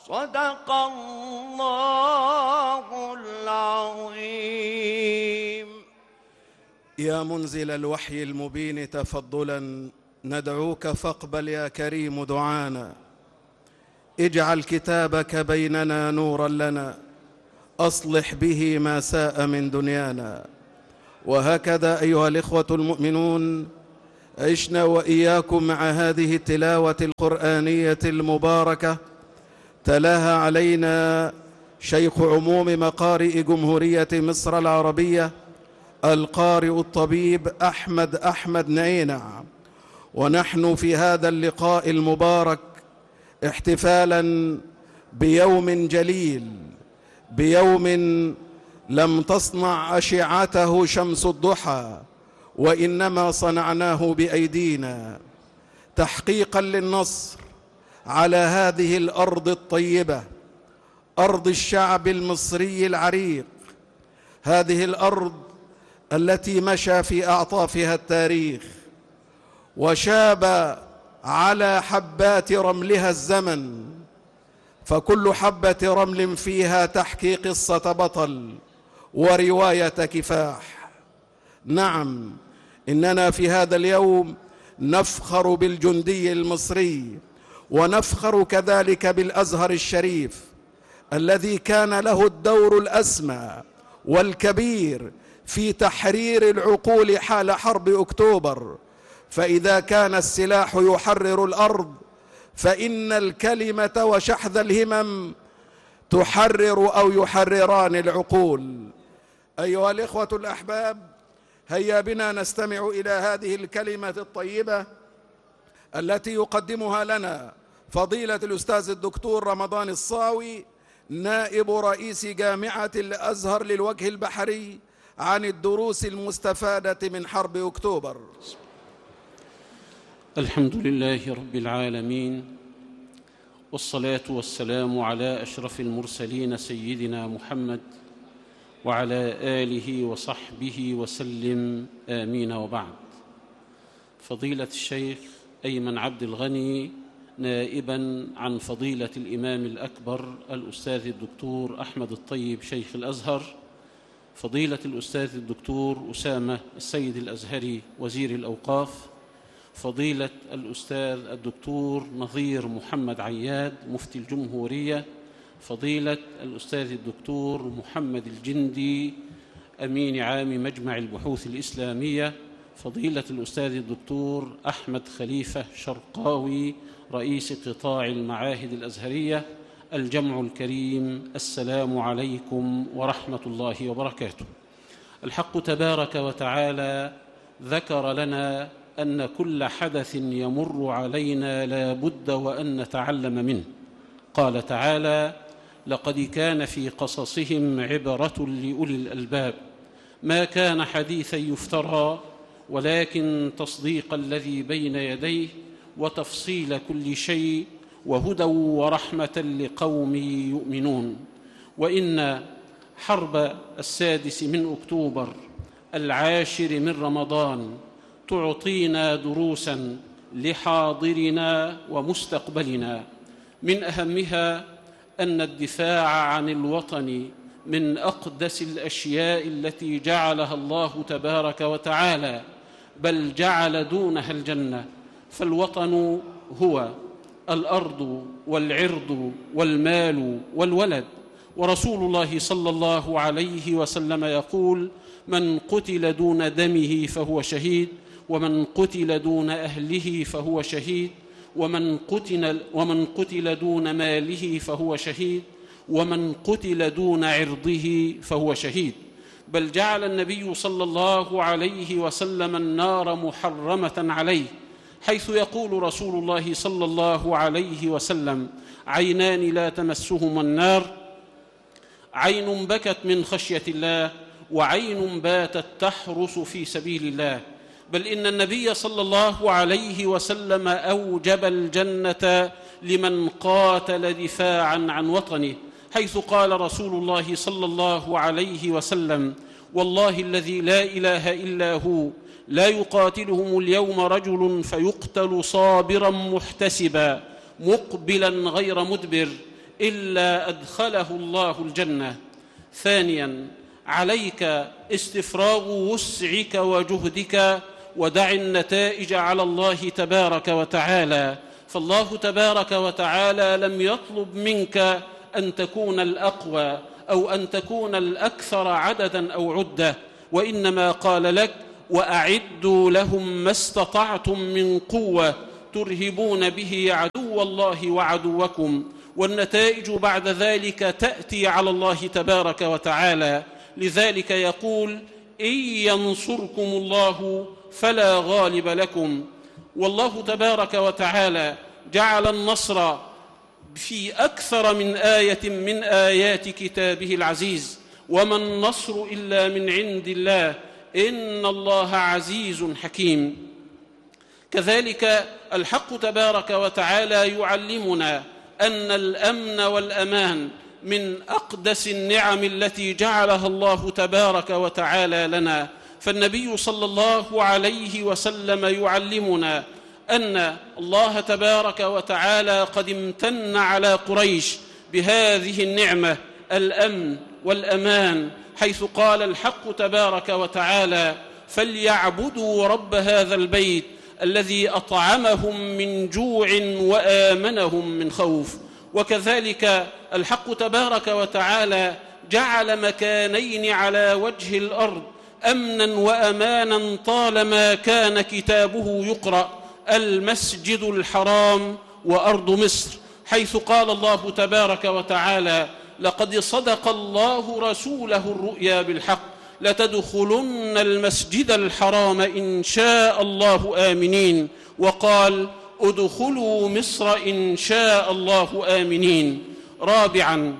صدق الله العظيم. يا منزل الوحي المبين تفضلا ندعوك فاقبل يا كريم دعانا. اجعل كتابك بيننا نورا لنا، أصلح به ما ساء من دنيانا. وهكذا أيها الإخوة المؤمنون عشنا وإياكم مع هذه التلاوة القرآنية المباركة تلاها علينا شيخ عموم مقارئ جمهورية مصر العربية القارئ الطبيب أحمد نعينع. ونحن في هذا اللقاء المبارك احتفالا بيوم جليل، بيوم لم تصنع أشعته شمس الضحى وإنما صنعناه بأيدينا تحقيقا للنصر على هذه الأرض الطيبة، أرض الشعب المصري العريق، هذه الأرض التي مشى في أعطافها التاريخ وشاب على حبات رملها الزمن، فكل حبة رمل فيها تحكي قصة بطل ورواية كفاح. نعم، إننا في هذا اليوم نفخر بالجندي المصري، ونفخر كذلك بالأزهر الشريف الذي كان له الدور الأسمى والكبير في تحرير العقول حال حرب أكتوبر. فإذا كان السلاح يحرر الأرض فإن الكلمة وشحذ الهمم تحرر أو يحرران العقول. أيها الإخوة الأحباب، هيا بنا نستمع إلى هذه الكلمة الطيبة التي يقدمها لنا فضيلة الأستاذ الدكتور رمضان الصاوي نائب رئيس جامعة الأزهر للوجه البحري عن الدروس المستفادة من حرب أكتوبر. الحمد لله رب العالمين، والصلاة والسلام على أشرف المرسلين سيدنا محمد وعلى آله وصحبه وسلم، آمين. وبعد. فضيلة الشيخ أيمن عبد الغني نائبا عن فضيلة الإمام الأكبر الأستاذ الدكتور أحمد الطيب شيخ الأزهر، فضيلة الأستاذ الدكتور أسامة السيد الأزهري وزير الأوقاف، فضيلة الأستاذ الدكتور نظير محمد عياد مفتي الجمهورية، فضيلة الأستاذ الدكتور محمد الجندي أمين عام مجمع البحوث الإسلامية، فضيلة الأستاذ الدكتور أحمد خليفة شرقاوي رئيس قطاع المعاهد الأزهرية، الجمع الكريم، السلام عليكم ورحمة الله وبركاته. الحق تبارك وتعالى ذكر لنا أن كل حدث يمر علينا لا بد وأن نتعلم منه. قال تعالى: لقد كان في قصصهم عبرة لأولي الألباب ما كان حديثا يفترى ولكن تصديق الذي بين يديه وتفصيل كل شيء وهدى ورحمة لقوم يؤمنون. وإن حرب 6 من أكتوبر 10 من رمضان تعطينا دروسا لحاضرنا ومستقبلنا، من أهمها أن الدفاع عن الوطن من أقدس الأشياء التي جعلها الله تبارك وتعالى، بل جعل دونها الجنة. فالوطن هو الأرض والعرض والمال والولد. ورسول الله صلى الله عليه وسلم يقول: من قتل دون دمه فهو شهيد، ومن قتل دون أهله فهو شهيد، ومن قتل دون ماله فهو شهيد، ومن قتل دون عرضه فهو شهيد. بل جعل النبي صلى الله عليه وسلم النار محرمة عليه، حيث يقول رسول الله صلى الله عليه وسلم: عينان لا تمسهما النار، عين بكت من خشية الله، وعين باتت تحرس في سبيل الله. بل إن النبي صلى الله عليه وسلم أوجب الجنة لمن قاتل دفاعا عن وطنه، حيث قال رسول الله صلى الله عليه وسلم: والله الذي لا إله إلا هو لا يقاتلهم اليوم رجل فيقتل صابرا محتسبا مقبلا غير مدبر إلا أدخله الله الجنة. ثانياً، عليك استفراغ وسعك وجهدك، ودع النتائج على الله تبارك وتعالى، فالله تبارك وتعالى لم يطلب منك أن تكون الأقوى أو أن تكون الأكثر عدداً أو عدة، وإنما قال لك: وأعدوا لهم ما استطعتم من قوة ترهبون به عدو الله وعدوكم، والنتائج بعد ذلك تأتي على الله تبارك وتعالى. لذلك يقول: إن ينصركم الله فلا غالب لكم. والله تبارك وتعالى جعل النصر في أكثر من آية من آيات كتابه العزيز: وما النصر إلا من عند الله إن الله عزيز حكيم. كذلك الحق تبارك وتعالى يعلمنا أن الأمن والأمان من أقدس النعم التي جعلها الله تبارك وتعالى لنا، فالنبي صلى الله عليه وسلم يعلمنا أن الله تبارك وتعالى قد امتن على قريش بهذه النعمة الأمن والأمان، حيث قال الحق تبارك وتعالى: فليعبدوا رب هذا البيت الذي أطعمهم من جوع وآمنهم من خوف. وكذلك الحق تبارك وتعالى جعل مكانين على وجه الأرض أمنا وأمانا طالما كان كتابه يقرأ: المسجد الحرام وأرض مصر، حيث قال الله تبارك وتعالى: لقد صدق الله رسوله الرؤيا بالحق لتدخلن المسجد الحرام إن شاء الله آمنين، وقال: ادخلوا مصر إن شاء الله آمنين. رابعاً،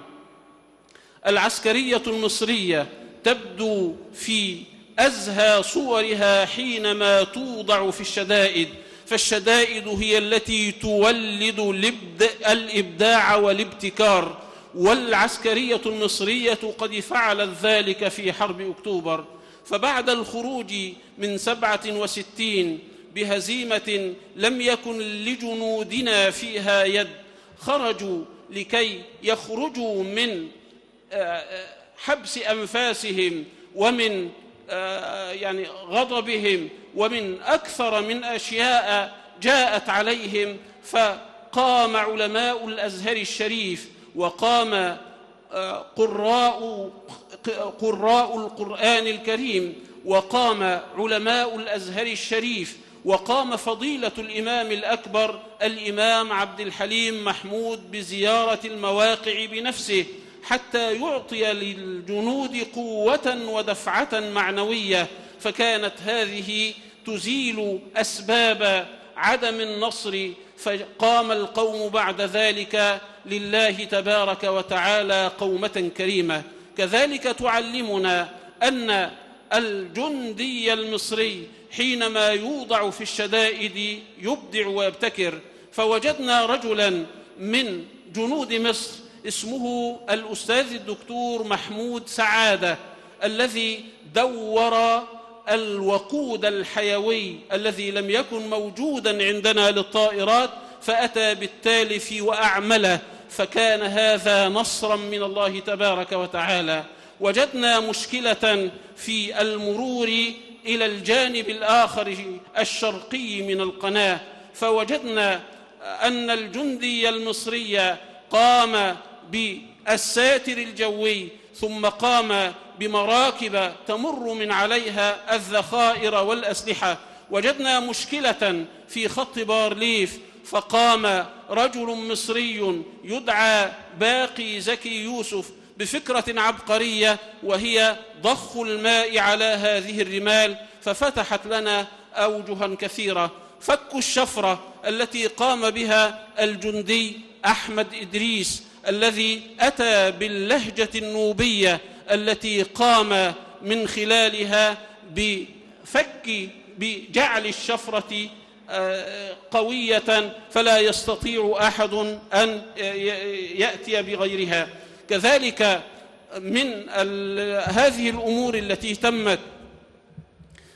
العسكرية المصرية تبدو في أزهى صورها حينما توضع في الشدائد، فالشدائد هي التي تولد الإبداع والابتكار، والعسكرية المصرية قد فعلت ذلك في حرب أكتوبر. فبعد الخروج من 67 بهزيمة لم يكن لجنودنا فيها يد، خرجوا لكي يخرجوا من حبس أنفاسهم ومن غضبهم ومن أكثر من أشياء جاءت عليهم، فقام علماء الأزهر الشريف، وقام قراء القرآن الكريم، وقام علماء الأزهر الشريف، وقام فضيلة الإمام الأكبر الإمام عبد الحليم محمود بزيارة المواقع بنفسه، حتى يعطي للجنود قوة ودفعة معنوية، فكانت هذه تزيل أسباب عدم النصر، فقام القوم بعد ذلك لله تبارك وتعالى قومة كريمة. كذلك تعلمنا أن الجندي المصري حينما يوضع في الشدائد يبدع ويبتكر، فوجدنا رجلا من جنود مصر اسمه الأستاذ الدكتور محمود سعادة، الذي دور الوقود الحيوي الذي لم يكن موجودا عندنا للطائرات، فأتى بالتالف وأعمله، فكان هذا نصرا من الله تبارك وتعالى. وجدنا مشكلة في المرور إلى الجانب الآخر الشرقي من القناة، فوجدنا أن الجندي المصري قام بالساتر الجوي، ثم قام بمراكب تمر من عليها الذخائر والأسلحة. وجدنا مشكلة في خط بارليف، فقام رجل مصري يدعى باقي زكي يوسف بفكرة عبقرية، وهي ضخ الماء على هذه الرمال، ففتحت لنا أوجها كثيرة. فك الشفرة التي قام بها الجندي أحمد إدريس، الذي أتى باللهجة النوبية التي قام من خلالها بجعل الشفرة قوية فلا يستطيع أحد أن يأتي بغيرها. كذلك من هذه الأمور التي تمت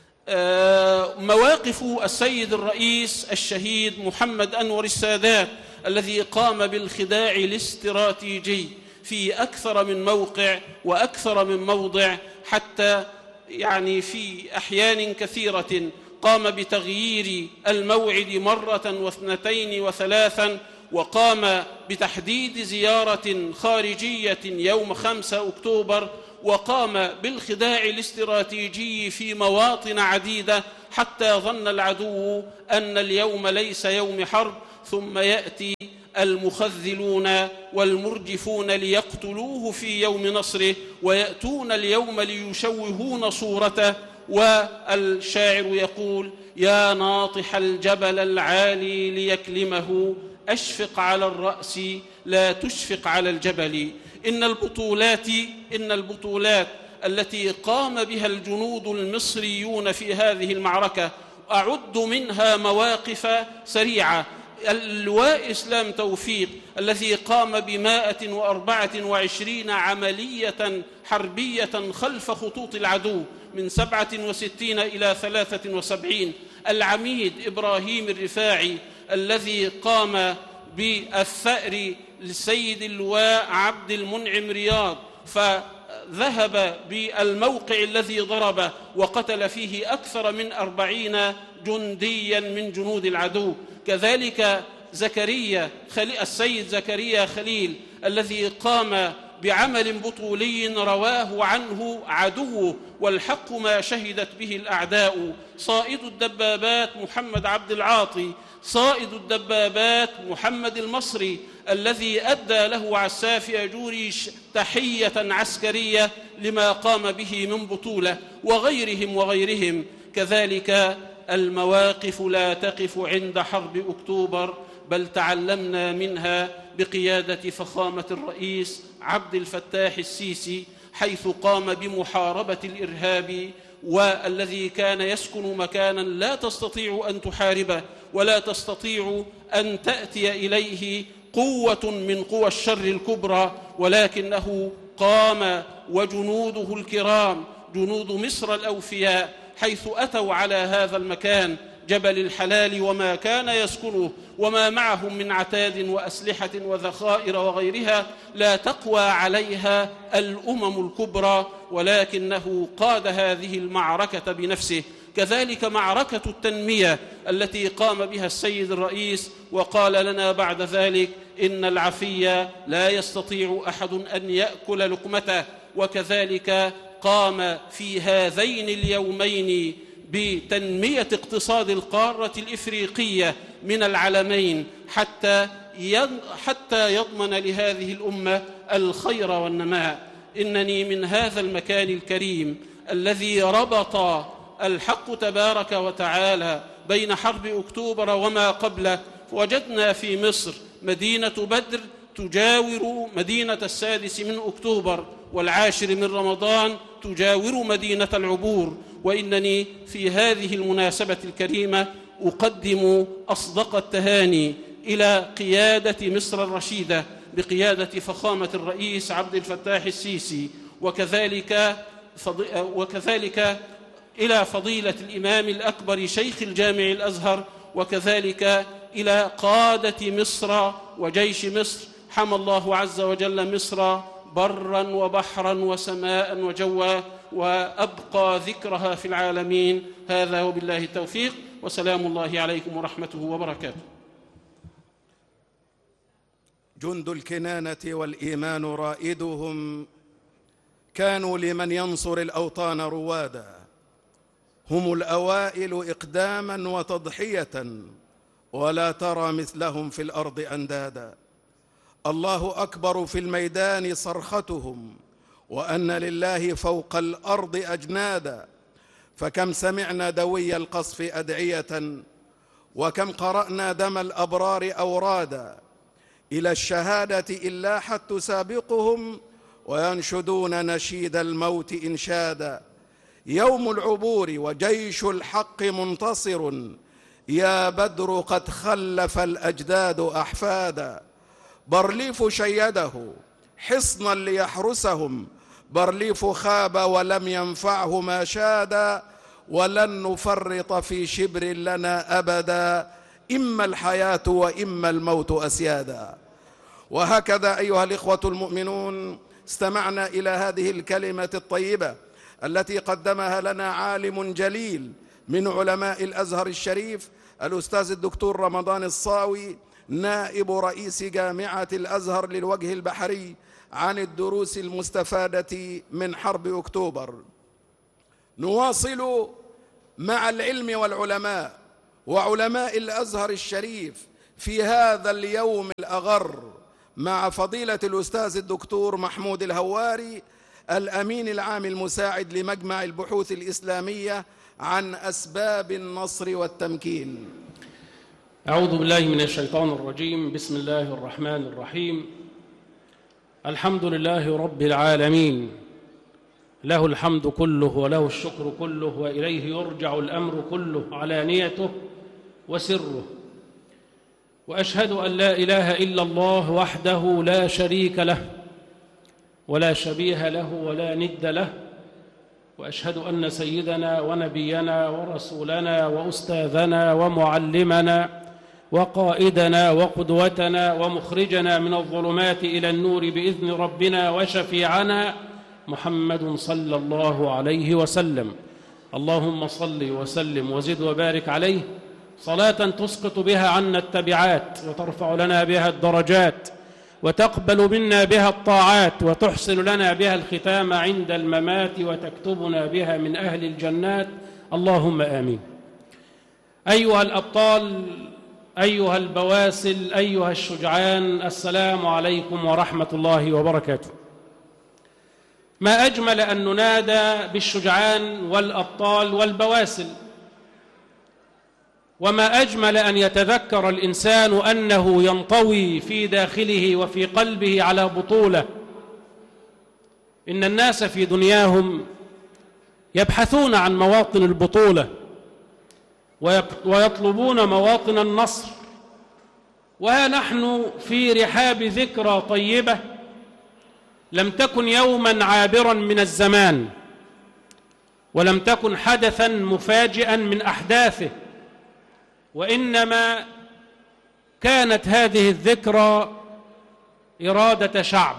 مواقف السيد الرئيس الشهيد محمد أنور السادات، الذي قام بالخداع الاستراتيجي في أكثر من موقع وأكثر من موضع، حتى في أحيان كثيرة قام بتغيير الموعد مرة واثنتين وثلاثا، وقام بتحديد زيارة خارجية يوم 5 أكتوبر، وقام بالخداع الاستراتيجي في مواطن عديدة، حتى ظن العدو أن اليوم ليس يوم حرب، ثم يأتي المخذلون والمرجفون ليقتلوه في يوم نصره، ويأتون اليوم ليشوهون صورته. والشاعر يقول: يا ناطح الجبل العالي ليكلمه، أشفق على الرأس لا تشفق على الجبل. إن البطولات التي قام بها الجنود المصريون في هذه المعركة أعد منها مواقف سريعة. اللواء إسلام توفيق الذي قام ب124 عملية حربية خلف خطوط العدو من 67 إلى 73. العميد إبراهيم الرفاعي الذي قام بالثأر للسيد اللواء عبد المنعم رياض، فذهب بالموقع الذي ضربه وقتل فيه أكثر من 40 جنديا من جنود العدو. كذلك السيد زكريا خليل الذي قام بعمل بطولي رواه عنه عدوه، والحق ما شهدت به الأعداء. صائد الدبابات محمد عبد العاطي، صائد الدبابات محمد المصري الذي أدى له عساف أجوري تحية عسكرية لما قام به من بطولة، وغيرهم. كذلك المواقف لا تقف عند حرب أكتوبر، بل تعلمنا منها بقيادة فخامة الرئيس عبد الفتاح السيسي، حيث قام بمحاربة الإرهاب، والذي كان يسكن مكانا لا تستطيع أن تحاربه ولا تستطيع أن تأتي إليه قوة من قوى الشر الكبرى، ولكنه قام وجنوده الكرام جنود مصر الأوفياء، حيث أتوا على هذا المكان جبل الحلال وما كان يسكنه وما معهم من عتاد وأسلحة وذخائر وغيرها لا تقوى عليها الأمم الكبرى، ولكنه قاد هذه المعركة بنفسه. كذلك معركة التنمية التي قام بها السيد الرئيس، وقال لنا بعد ذلك: إن العفي لا يستطيع أحد أن يأكل لقمته. وكذلك قام في هذين اليومين بتنمية اقتصاد القارة الإفريقية من العلمين، حتى يضمن لهذه الأمة الخير والنماء. إنني من هذا المكان الكريم الذي ربط الحق تبارك وتعالى بين حرب أكتوبر وما قبله، وجدنا في مصر مدينة بدر تجاور مدينة 6 من أكتوبر، وال10 من رمضان تجاور مدينة العبور. وإنني في هذه المناسبة الكريمة أقدم أصدق التهاني إلى قيادة مصر الرشيدة بقيادة فخامة الرئيس عبد الفتاح السيسي، وكذلك إلى فضيلة الإمام الأكبر شيخ الجامع الأزهر، وكذلك إلى قادة مصر وجيش مصر. حمى الله عز وجل مصر برا وبحرا وسماء وجوا، وأبقى ذكرها في العالمين. هذا وبالله التوفيق، وسلام الله عليكم ورحمته وبركاته. جند الكنانة والإيمان رائدهم، كانوا لمن ينصر الأوطان روادا، هم الأوائل إقداما وتضحية، ولا ترى مثلهم في الأرض أندادا. الله أكبر في الميدان صرختهم، وأن لله فوق الأرض أجنادا. فكم سمعنا دوي القصف أدعية، وكم قرأنا دم الأبرار أورادا، إلى الشهادة إلاحت تسابقهم، وينشدون نشيد الموت إنشادا. يوم العبور وجيش الحق منتصر، يا بدر قد خلف الأجداد أحفادا. بارليف شيده حصنا ليحرسهم، بارليف خاب ولم ينفعه ما شادا، ولن نفرط في شبر لنا أبدا، إما الحياة وإما الموت أسيادا. وهكذا أيها الإخوة المؤمنون استمعنا إلى هذه الكلمة الطيبة التي قدمها لنا عالم جليل من علماء الأزهر الشريف، الأستاذ الدكتور رمضان الصاوي، نائب رئيس جامعة الأزهر للوجه البحري، عن الدروس المستفادة من حرب أكتوبر. نواصل مع العلم والعلماء وعلماء الأزهر الشريف في هذا اليوم الأغر مع فضيلة الأستاذ الدكتور محمود الهواري، الأمين العام المساعد لمجمع البحوث الإسلامية، عن أسباب النصر والتمكين. أعوذ بالله من الشيطان الرجيم. بسم الله الرحمن الرحيم. الحمد لله رب العالمين، له الحمد كله وله الشكر كله، وإليه يرجع الأمر كله، علانيته وسره. وأشهد أن لا إله إلا الله وحده لا شريك له ولا شبيه له ولا ند له، وأشهد أن سيدنا ونبينا ورسولنا وأستاذنا ومعلمنا وقائدنا وقدوتنا ومخرجنا من الظلمات إلى النور بإذن ربنا وشفيعنا محمد صلى الله عليه وسلم. اللهم صل وسلم وزد وبارك عليه صلاة تسقط بها عنا التبعات، وترفع لنا بها الدرجات، وتقبل منا بها الطاعات، وتحسن لنا بها الختام عند الممات، وتكتبنا بها من أهل الجنات، اللهم آمين. أيها الأبطال، أيها البواسل، أيها الشجعان، السلام عليكم ورحمة الله وبركاته. ما أجمل أن ننادى بالشجعان والأبطال والبواسل، وما أجمل أن يتذكر الإنسان أنه ينطوي في داخله وفي قلبه على بطولة. إن الناس في دنياهم يبحثون عن مواطن البطولة ويطلبون مواطن النصر، وها نحن في رحاب ذكرى طيبة لم تكن يوما عابرا من الزمان، ولم تكن حدثا مفاجئا من أحداثه، وإنما كانت هذه الذكرى إرادة شعب،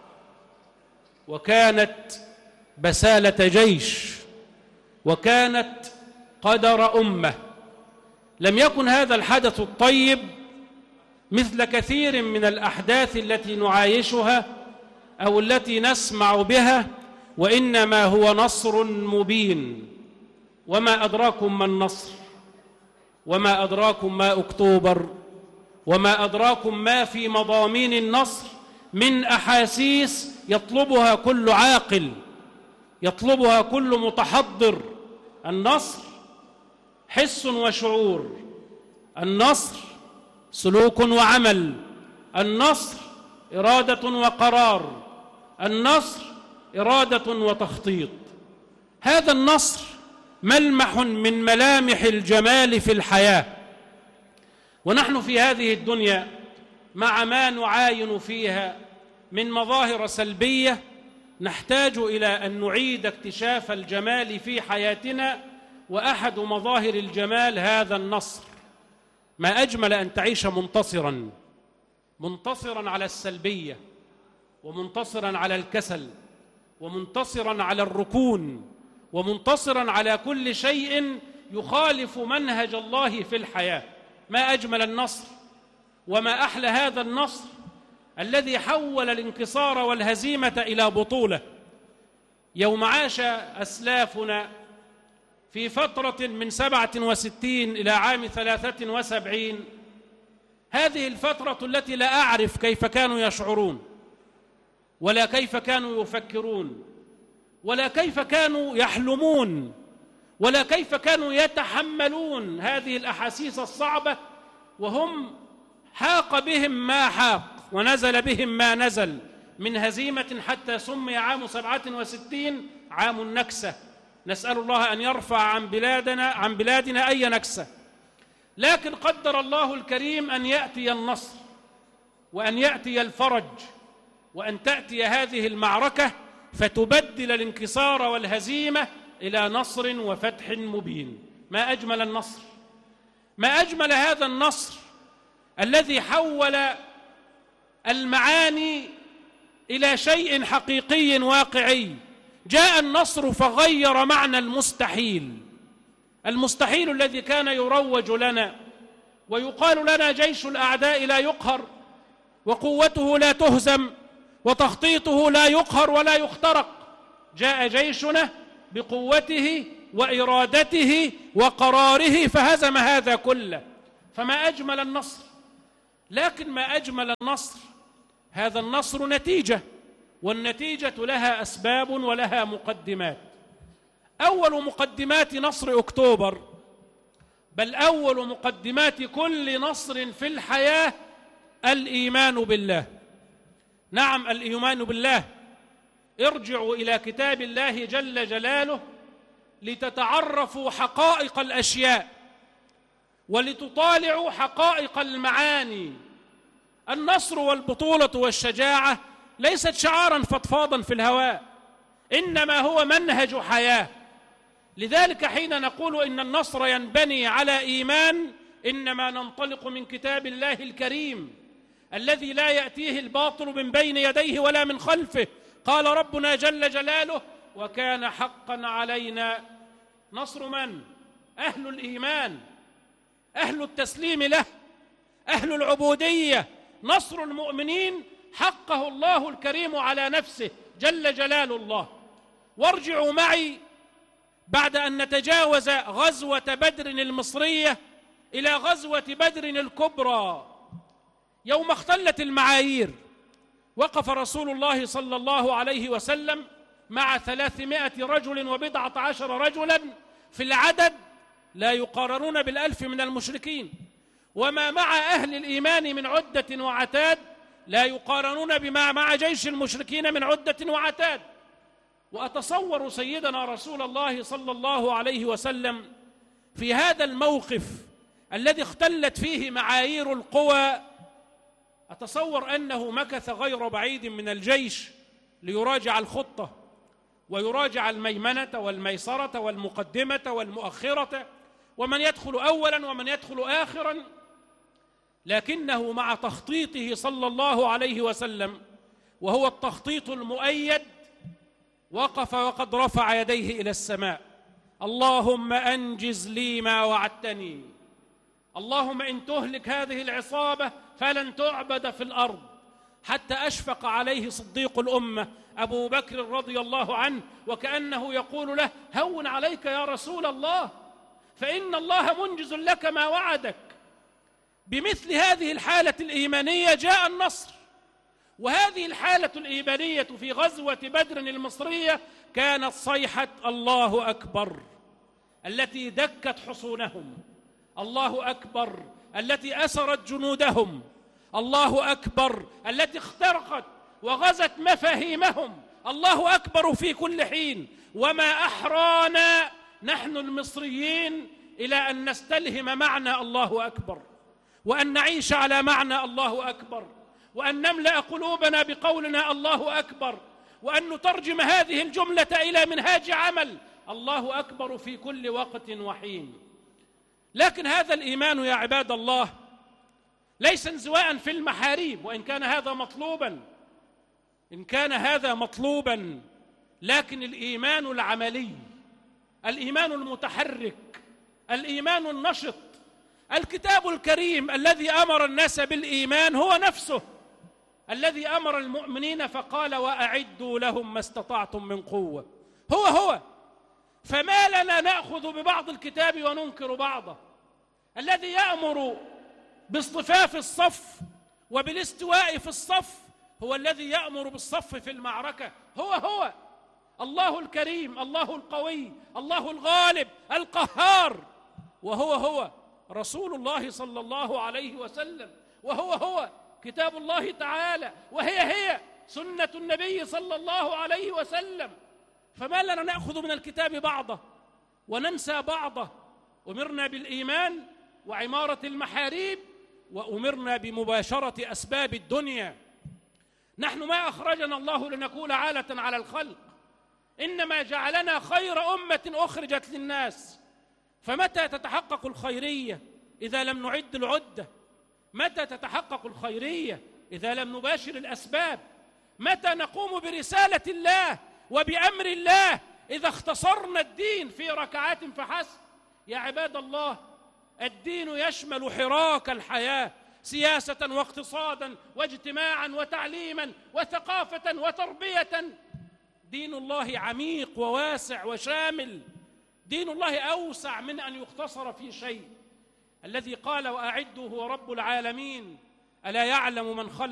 وكانت بسالة جيش، وكانت قدر أمة. لم يكن هذا الحدث الطيب مثل كثير من الأحداث التي نعايشها أو التي نسمع بها، وإنما هو نصر مبين. وما أدراكم ما النصر، وما أدراكم ما أكتوبر، وما أدراكم ما في مضامين النصر من أحاسيس يطلبها كل عاقل، يطلبها كل متحضر. النصر حس وشعور، النصر سلوك وعمل، النصر إرادة وقرار، النصر إرادة وتخطيط. هذا النصر ملمح من ملامح الجمال في الحياة. ونحن في هذه الدنيا مع ما نعاين فيها من مظاهر سلبية، نحتاج إلى أن نعيد اكتشاف الجمال في حياتنا، وأحد مظاهر الجمال هذا النصر. ما أجمل أن تعيش منتصراً، منتصراً على السلبية، ومنتصراً على الكسل، ومنتصراً على الركون، ومنتصراً على كل شيء يخالف منهج الله في الحياة. ما أجمل النصر، وما أحلى هذا النصر الذي حول الانكسار والهزيمة إلى بطولة. يوم عاش أسلافنا في فترة من 67 إلى عام 73، هذه الفترة التي لا أعرف كيف كانوا يشعرون، ولا كيف كانوا يفكرون، ولا كيف كانوا يحلمون، ولا كيف كانوا يتحملون هذه الأحاسيس الصعبة، وهم حاق بهم ما حاق ونزل بهم ما نزل من هزيمة، حتى سمي عام 67 عام النكسة. نسأل الله أن يرفع عن بلادنا أي نكسة. لكن قدر الله الكريم أن يأتي النصر، وأن يأتي الفرج، وأن تأتي هذه المعركة فتبدل الانكسار والهزيمة إلى نصر وفتح مبين. ما أجمل النصر، ما أجمل هذا النصر الذي حول المعاني إلى شيء حقيقي واقعي. جاء النصر فغير معنى المستحيل، المستحيل الذي كان يروج لنا ويقال لنا جيش الأعداء لا يقهر وقوته لا تهزم وتخطيطه لا يقهر ولا يخترق. جاء جيشنا بقوته وإرادته وقراره فهزم هذا كله. فما أجمل النصر. لكن ما أجمل النصر، هذا النصر نتيجة، والنتيجة لها أسباب ولها مقدمات. أول مقدمات نصر أكتوبر، بل أول مقدمات كل نصر في الحياة، الإيمان بالله. نعم، الإيمان بالله. ارجعوا إلى كتاب الله جل جلاله لتتعرفوا حقائق الأشياء ولتطالعوا حقائق المعاني. النصر والبطولة والشجاعة ليست شعارا فضفاضا في الهواء، إنما هو منهج حياة. لذلك حين نقول إن النصر ينبني على إيمان، إنما ننطلق من كتاب الله الكريم الذي لا يأتيه الباطل من بين يديه ولا من خلفه. قال ربنا جل جلاله: وكان حقا علينا نصر من؟ أهل الإيمان، أهل التسليم له، أهل العبودية. نصر المؤمنين حقه الله الكريم على نفسه جل جلال الله. وارجعوا معي بعد أن نتجاوز غزوة بدر المصرية إلى غزوة بدر الكبرى. يوم اختلت المعايير وقف رسول الله صلى الله عليه وسلم مع 300 رجل وبضعة عشر رجلا في العدد، لا يقارنون بالألف من المشركين، وما مع أهل الإيمان من عدة وعتاد لا يقارنون بما مع جيش المشركين من عدة وعتاد. وأتصور سيدنا رسول الله صلى الله عليه وسلم في هذا الموقف الذي اختلت فيه معايير القوى، أتصور أنه مكث غير بعيد من الجيش ليراجع الخطة ويراجع الميمنة والميسرة والمقدمة والمؤخرة، ومن يدخل أولا ومن يدخل آخرا. لكنه مع تخطيطه صلى الله عليه وسلم، وهو التخطيط المؤيد، وقف وقد رفع يديه إلى السماء: اللهم أنجز لي ما وعدتني، اللهم إن تهلك هذه العصابة فلن تعبد في الأرض. حتى أشفق عليه صديق الأمة أبو بكر رضي الله عنه، وكأنه يقول له: هون عليك يا رسول الله، فإن الله منجز لك ما وعدك. بمثل هذه الحالة الإيمانية جاء النصر. وهذه الحالة الإيمانية في غزوة بدر المصرية كانت صيحة الله أكبر التي دكت حصونهم، الله أكبر التي أسرت جنودهم، الله أكبر التي اخترقت وغزت مفاهيمهم، الله أكبر في كل حين. وما أحرانا نحن المصريين إلى أن نستلهم معنى الله أكبر، وأن نعيش على معنى الله أكبر، وأن نملأ قلوبنا بقولنا الله أكبر، وأن نترجم هذه الجملة إلى منهاج عمل، الله أكبر في كل وقت وحين. لكن هذا الإيمان يا عباد الله ليس انزواء في المحاريب، وإن كان هذا مطلوبا، إن كان هذا مطلوبا، لكن الإيمان العملي، الإيمان المتحرك، الإيمان النشط. الكتاب الكريم الذي أمر الناس بالإيمان هو نفسه الذي أمر المؤمنين فقال: وأعدوا لهم ما استطعتم من قوة. هو فما لنا نأخذ ببعض الكتاب وننكر بعضه؟ الذي يأمر باصطفاف الصف وبالاستواء في الصف هو الذي يأمر بالصف في المعركة. هو الله الكريم، الله القوي، الله الغالب القهار. وهو رسول الله صلى الله عليه وسلم، وهو كتاب الله تعالى، وهي سنة النبي صلى الله عليه وسلم. فما لنا نأخذ من الكتاب بعضه وننسى بعضه؟ أمرنا بالإيمان وعمارة المحاريب، وأمرنا بمباشرة أسباب الدنيا. نحن ما أخرجنا الله لنكون عالة على الخلق، إنما جعلنا خير أمة أخرجت للناس. فمتى تتحقق الخيرية؟ إذا لم نعد العدة؟ متى تتحقق الخيرية إذا لم نباشر الأسباب؟ متى نقوم برسالة الله وبأمر الله إذا اختصرنا الدين في ركعات فحسب؟ يا عباد الله، الدين يشمل حراك الحياة، سياسة واقتصادا واجتماعا وتعليما وثقافة وتربية. دين الله عميق وواسع وشامل، دين الله أوسع من أن يختصر في شيء. الذي قال وأعدوا هو رب العالمين، ألا يعلم من خلق